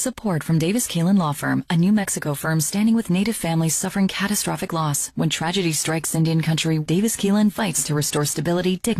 Support from Davis Keelan Law Firm, a New Mexico firm standing with Native families suffering catastrophic loss. When tragedy strikes Indian country, Davis Keelan fights to restore stability, dignity,